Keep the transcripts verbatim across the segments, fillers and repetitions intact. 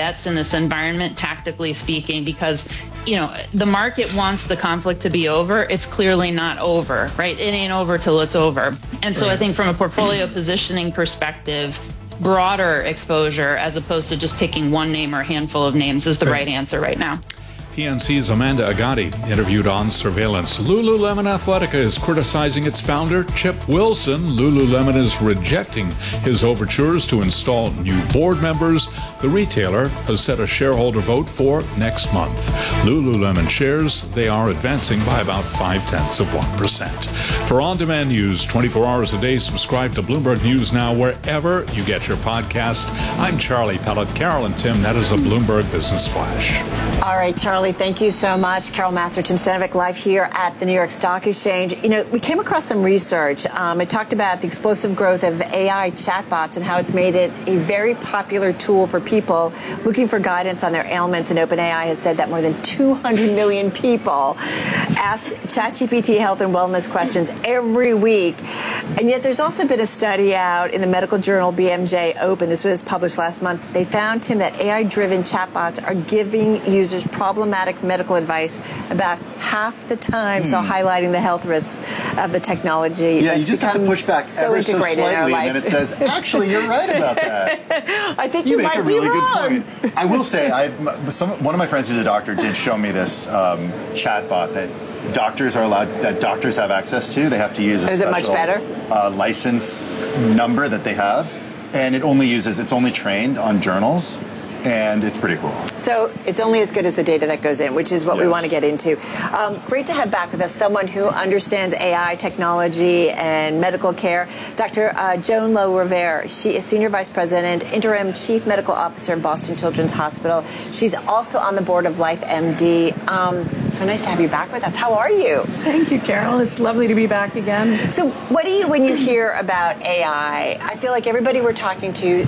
bets in this environment, tactically speaking, because, you know, the market wants the conflict to be over. It's clearly not over, right? It ain't over till it's over. And so I think from a portfolio positioning perspective, broader exposure as opposed to just picking one name or a handful of names is the right answer right now. P N C's Amanda Agati interviewed on Surveillance. Lululemon Athletica is criticizing its founder, Chip Wilson. Lululemon is rejecting his overtures to install new board members. The retailer has set a shareholder vote for next month. Lululemon shares, they are advancing by about five-tenths of one percent. For on-demand news twenty-four hours a day, subscribe to Bloomberg News Now wherever you get your podcast. I'm Charlie Pellet. Carol and Tim, that is a Bloomberg Business Flash. All right, Charlie, thank you so much. Carol Masterton Stanovic live here at the New York Stock Exchange. You know, we came across some research. Um, it talked about the explosive growth of A I chatbots and how it's made it a very popular tool for people looking for guidance on their ailments. And OpenAI has said that more than two hundred million people ask ChatGPT health and wellness questions every week. And yet there's also been a study out in the medical journal B M J Open. This was published last month. They found, Tim, that A I-driven chatbots are giving users problematic medical advice about half the time, mm. so highlighting the health risks of the technology. Yeah, you just have to push back so ever so slightly, and then it says, actually, you're right about that. I think you, you make might a really be wrong. good point. I will say, I some one of my friends who's a doctor did show me this um, chatbot that doctors are allowed, that doctors have access to. They have to use a Is special it much better? Uh, license number that they have, and it only uses, it's only trained on journals. And it's pretty cool. So it's only as good as the data that goes in, which is what yes. we want to get into. Um, great to have back with us someone who understands A I technology and medical care, Doctor Uh, Joan Lowe-Rivera. She is Senior Vice President, Interim Chief Medical Officer of Boston Children's Hospital. She's also on the board of LifeMD. Um, so nice to have you back with us. How are you? Thank you, Carol. It's lovely to be back again. So what do you, when you hear about A I, I feel like everybody we're talking to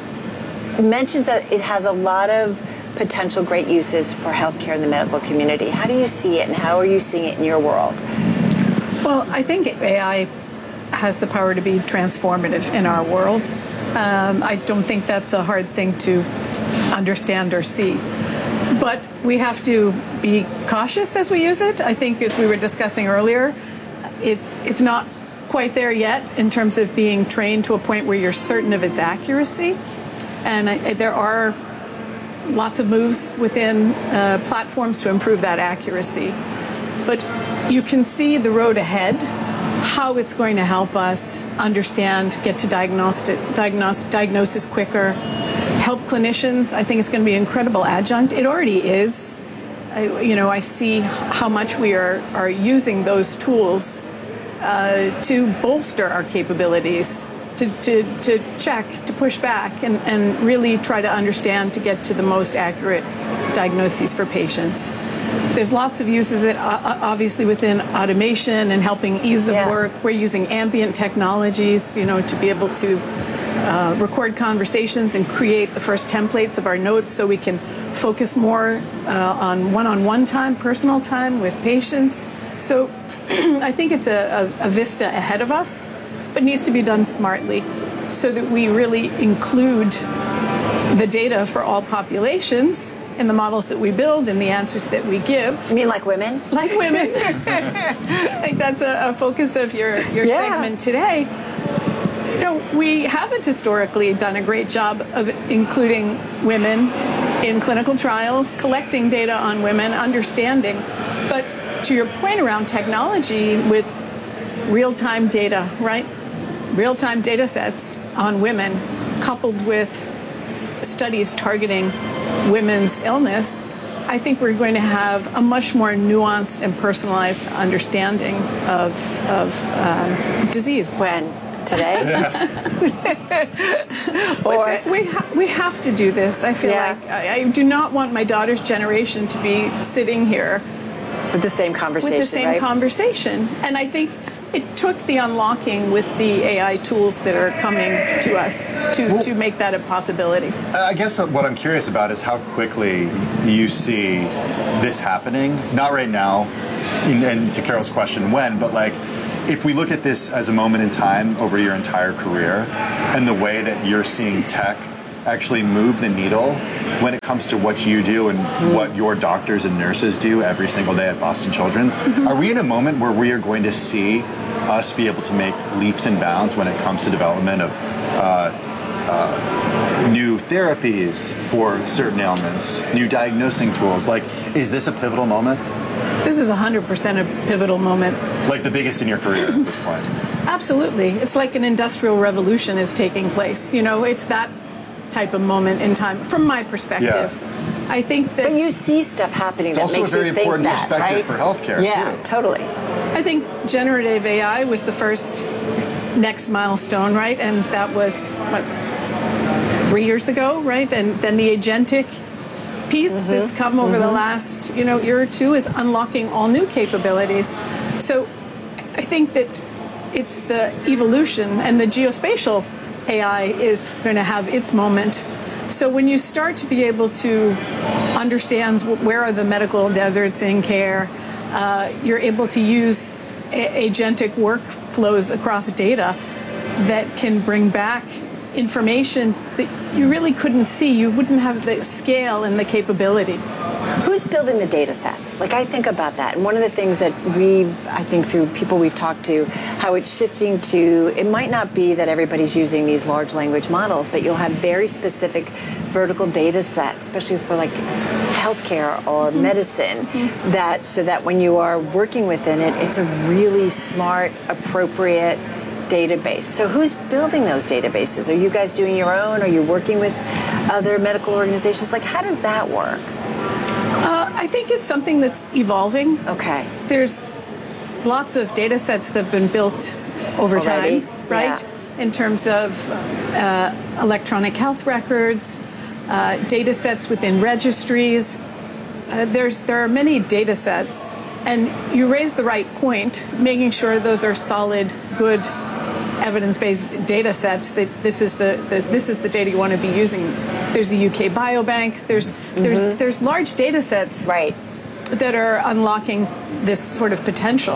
mentions that it has a lot of potential great uses for healthcare in the medical community. How do you see it, and how are you seeing it in your world? Well, I think A I has the power to be transformative in our world. Um, I don't think that's a hard thing to understand or see. But we have to be cautious as we use it. I think, as we were discussing earlier, it's it's not quite there yet in terms of being trained to a point where you're certain of its accuracy. And I, there are lots of moves within uh, platforms to improve that accuracy. But you can see the road ahead, how it's going to help us understand, get to diagnostic, diagnose, diagnosis quicker, help clinicians. I think it's going to be an incredible adjunct. It already is. I, you know, I see how much we are, are using those tools uh, to bolster our capabilities. To, to, to check, to push back, and, and really try to understand to get to the most accurate diagnoses for patients. There's lots of uses, it, obviously, within automation and helping ease of yeah. work. We're using ambient technologies, you know, to be able to uh, record conversations and create the first templates of our notes so we can focus more uh, on one-on-one time, personal time with patients. So I think it's a, a, a vista ahead of us, but needs to be done smartly so that we really include the data for all populations in the models that we build and the answers that we give. You mean like women? Like women. I think that's a, a focus of your, your yeah. segment today. You know, we haven't historically done a great job of including women in clinical trials, collecting data on women, understanding. But to your point around technology with real-time data, right? Real-time data sets on women, coupled with studies targeting women's illness, I think we're going to have a much more nuanced and personalized understanding of, of um, disease. When? Today? or we, ha- we have to do this. I feel yeah. like I, I do not want my daughter's generation to be sitting here with the same conversation, With the same right? conversation. And I think it took the unlocking with the A I tools that are coming to us to, well, to make that a possibility. I guess what I'm curious about is how quickly you see this happening. Not right now, and to Carol's question, when, but like, if we look at this as a moment in time over your entire career and the way that you're seeing tech actually move the needle when it comes to what you do and mm. what your doctors and nurses do every single day at Boston Children's? Mm-hmm. Are we in a moment where we are going to see us be able to make leaps and bounds when it comes to development of uh, uh, new therapies for certain ailments, new diagnosing tools? Like, is this a pivotal moment? This is one hundred percent a pivotal moment. Like the biggest in your career at this point? Absolutely. It's like an industrial revolution is taking place. You know, it's that type of moment in time, from my perspective. Yeah. I think that... But you see stuff happening that makes you think that, It's also a very important perspective right? for healthcare, yeah, too. Yeah, totally. I think generative A I was the first next milestone, right? And that was, what, three years ago, right? And then the agentic piece mm-hmm. that's come over mm-hmm. the last, you know, year or two is unlocking all new capabilities. So I think that it's the evolution, and the geospatial A I is going to have its moment. So when you start to be able to understand where are the medical deserts in care, uh, you're able to use a- agentic workflows across data that can bring back information that you really couldn't see. You wouldn't have the scale and the capability. Who's building the data sets? Like, I think about that. And one of the things that we've, I think through people we've talked to, how it's shifting to, it might not be that everybody's using these large language models, but you'll have very specific vertical data sets, especially for like healthcare or mm-hmm. medicine, mm-hmm. that so that when you are working within it, it's a really smart, appropriate database. So who's building those databases? Are you guys doing your own? Are you working with other medical organizations? Like, how does that work? Uh, I think it's something that's evolving. Okay. There's lots of data sets that have been built over Already? time, right? Yeah. In terms of uh, electronic health records, uh, data sets within registries. Uh, there's there are many data sets, and you raise the right point, making sure those are solid, good, evidence-based data sets. That this is the, the this is the data you want to be using. There's the U K Biobank. There's mm-hmm. there's there's large data sets right. that are unlocking this sort of potential,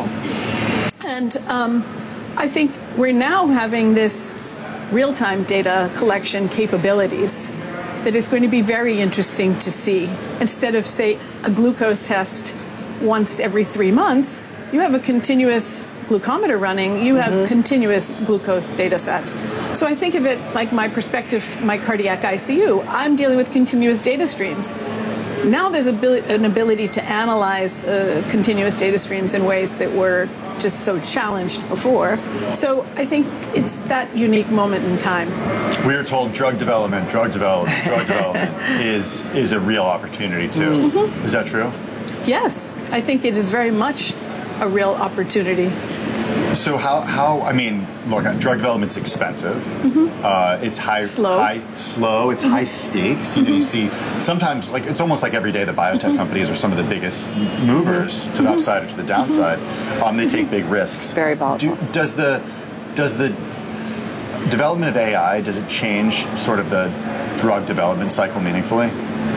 and um, I think we're now having this real-time data collection capabilities that is going to be very interesting to see. Instead of, say, a glucose test once every three months, you have a continuous glucometer running, you have mm-hmm. continuous glucose data set. So I think of it like my perspective, my cardiac I C U. I'm dealing with continuous data streams. Now there's an ability to analyze uh, continuous data streams in ways that were just so challenged before. So I think it's that unique moment in time. We are told drug development, drug development, drug development is is a real opportunity too. Mm-hmm. Is that true? Yes, I think it is very much a real opportunity. So how, how I mean, look, drug development's expensive. Mm-hmm. Uh, it's high, slow. high, slow. It's mm-hmm. high stakes. You know, you see sometimes, like it's almost like every day the biotech mm-hmm. companies are some of the biggest movers to the mm-hmm. upside or to the downside. Mm-hmm. Um, they take big risks. Very volatile. Do, does the does the development of A I, does it change sort of the drug development cycle meaningfully?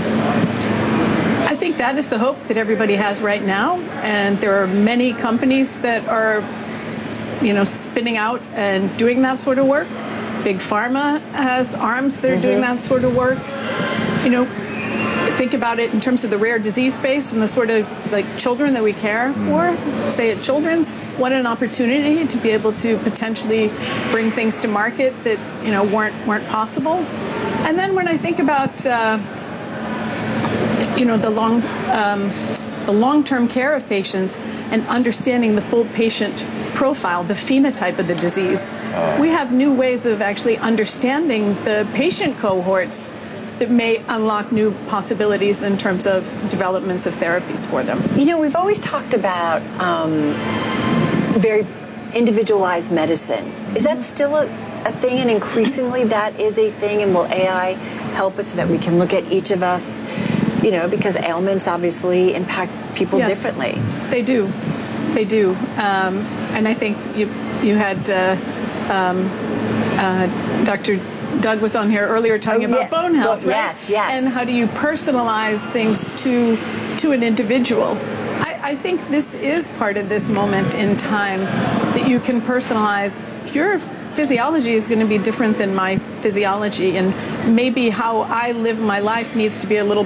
I think that is the hope that everybody has right now, and there are many companies that are, you know, spinning out and doing that sort of work. Big Pharma has arms that are mm-hmm. doing that sort of work. You know, think about it in terms of the rare disease space and the sort of like children that we care for, say at Children's. What an opportunity to be able to potentially bring things to market that, you know, weren't weren't possible. And then when I think about uh, you know, the long, um, the long-term care of patients and understanding the full patient profile, the phenotype of the disease. Uh, we have new ways of actually understanding the patient cohorts that may unlock new possibilities in terms of developments of therapies for them. You know, we've always talked about um, very individualized medicine. Is that still a, a thing, and increasingly that is a thing, and will A I help it so that we can look at each of us? You know, because ailments obviously impact people yes, differently. They do, they do, um, and I think you you had uh, um, uh, Doctor Doug was on here earlier talking oh, about yeah. bone health, well, right? Yes, yes. And how do you personalize things to to an individual? I, I think this is part of this moment in time that you can personalize your physiology is going to be different than my physiology, and maybe how I live my life needs to be a little